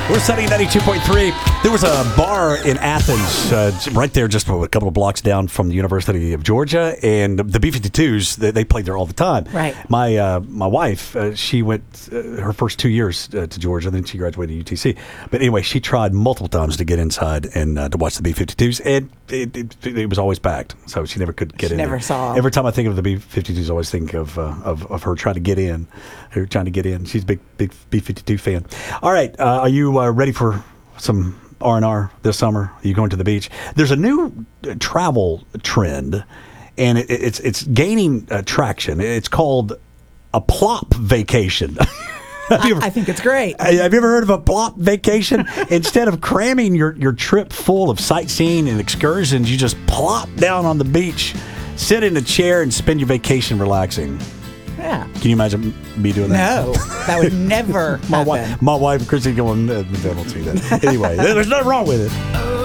We're setting 92.3. There was a bar in Athens, right there, just a couple of blocks down from the University of Georgia, and the B-52s, they played there all the time. Right. My wife, she went her first 2 years to Georgia, then she graduated at UTC. But anyway, she tried multiple times to get inside and to watch the B-52s, and it was always packed, so she never could get in. Never there. saw. Every time I think of the B-52s, I always think of her trying to get in. Her trying to get in. She's a big B-52 fan. All right, are you ready for some R&R this summer? Are you going to the beach? There's a new travel trend, and it's gaining traction. It's called a plop vacation. I think it's great. Have you ever heard of a plop vacation? Instead of cramming your trip full of sightseeing and excursions, you just plop down on the beach, sit in a chair, and spend your vacation relaxing. Yeah. Can you imagine me doing that? No, that would never My happen. wife, Chrissy, going, I don't see that. Anyway, there's nothing wrong with it.